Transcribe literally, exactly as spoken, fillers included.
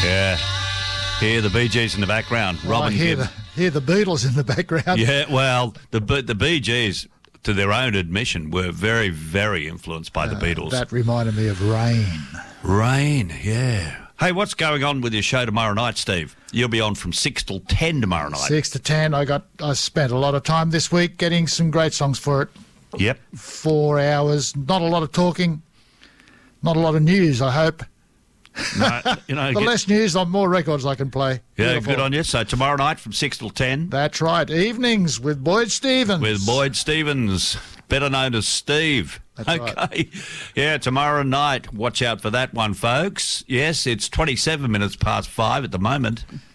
Yeah. Hear the Bee Gees in the background. Well, Robin I hear Gibb. the, hear the Beatles in the background. Yeah, well, the the Bee Gees, to their own admission, were very, very influenced by the Uh, Beatles. That reminded me of Rain. Rain, yeah. Hey, what's going on with your show tomorrow night, Steve? You'll be on from six till ten tomorrow night. Six to ten. I got. I spent a lot of time this week getting some great songs for it. Yep. Four hours. Not a lot of talking. Not a lot of news, I hope. No, you know, The get- less news, the more records I can play. yeah, Beautiful. good on you. So tomorrow night from six till ten That's right. Evenings with Boyd Stevens. with Boyd Stevens, better known as Steve. That's okay. right. Yeah, tomorrow night. Watch out for that one, folks. Yes, it's twenty-seven minutes past five at the moment.